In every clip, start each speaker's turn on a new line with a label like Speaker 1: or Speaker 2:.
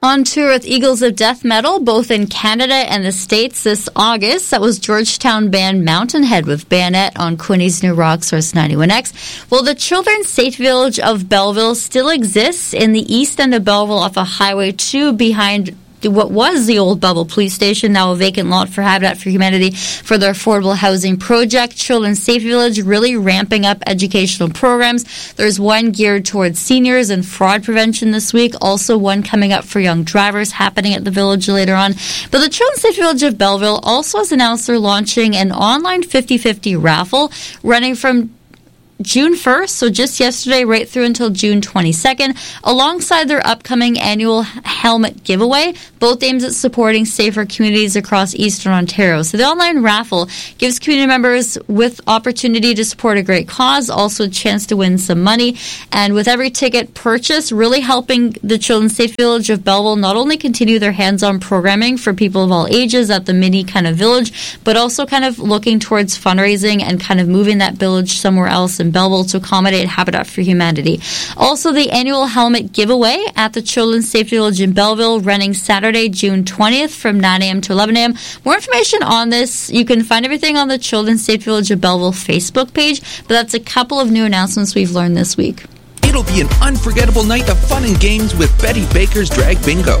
Speaker 1: On tour with Eagles of Death Metal, both in Canada and the States this August. That was Georgetown band Mountainhead with Bayonet on Quinny's New Rock Source 91X. Well, the Children's Safe Village of Belleville still exists in the east end of Belleville off of Highway 2 behind what was the old Belleville Police Station, now a vacant lot for Habitat for Humanity for their affordable housing project. Children's Safe Village really ramping up educational programs. There's one geared towards seniors and fraud prevention this week. Also one coming up for young drivers happening at the village later on. But the Children's Safe Village of Belleville also has announced they're launching an online 50-50 raffle running from June 1st, so just yesterday, right through until June 22nd, alongside their upcoming annual helmet giveaway, both aimed at supporting safer communities across Eastern Ontario. So the online raffle gives community members with opportunity to support a great cause, also a chance to win some money, and with every ticket purchase, really helping the Children's Safe Village of Belleville not only continue their hands-on programming for people of all ages at the mini kind of village, but also kind of looking towards fundraising and kind of moving that village somewhere else in Belleville to accommodate Habitat for Humanity. Also, the annual helmet giveaway at the Children's Safe Village in Belleville running Saturday, June 20th from 9 a.m. to 11 a.m. More information on this, you can find everything on the Children's Safe Village of Belleville Facebook page, but that's a couple of new announcements we've learned this week.
Speaker 2: It'll be an unforgettable night of fun and games with Betty Baker's Drag Bingo.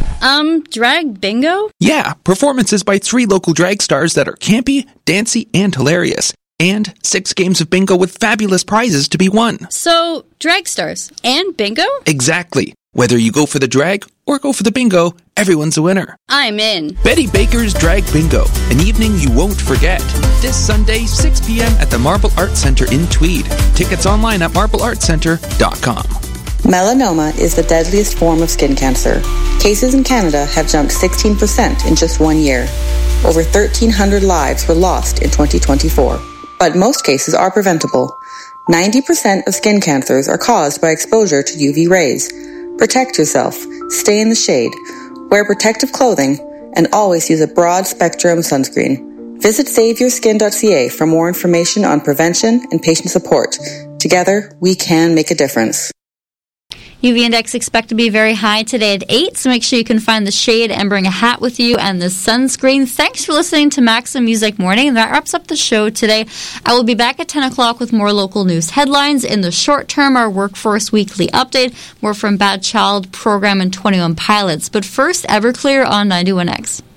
Speaker 1: Drag bingo?
Speaker 2: Yeah, performances by 3 local drag stars that are campy, dancy, and hilarious. And 6 games of bingo with fabulous prizes to be won.
Speaker 1: So, drag stars and bingo?
Speaker 2: Exactly. Whether you go for the drag or go for the bingo, everyone's a winner.
Speaker 1: I'm in.
Speaker 2: Betty Baker's Drag Bingo, an evening you won't forget. This Sunday, 6 p.m. at the Marble Arts Centre in Tweed. Tickets online at marbleartscentre.com.
Speaker 3: Melanoma is the deadliest form of skin cancer. Cases in Canada have jumped 16% in just 1 year. Over 1,300 lives were lost in 2024. But most cases are preventable. 90% of skin cancers are caused by exposure to UV rays. Protect yourself, stay in the shade, wear protective clothing, and always use a broad-spectrum sunscreen. Visit SaveYourSkin.ca for more information on prevention and patient support. Together, we can make a difference.
Speaker 1: UV index expect to be very high today at 8, so make sure you can find the shade and bring a hat with you and the sunscreen. Thanks for listening to Maxim Music Morning. That wraps up the show today. I will be back at 10 o'clock with more local news headlines. In the short term, our Workforce Weekly update, more from Bad Child Program and 21 Pilots. But first, Everclear on 91X.